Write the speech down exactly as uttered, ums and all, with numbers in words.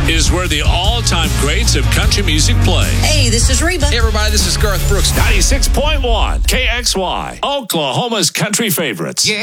is where the all-time greats of country music play. Hey, this is Reba. Hey, everybody, this is Garth Brooks. ninety-six point one K X Y, Oklahoma's country favorites. Yeah.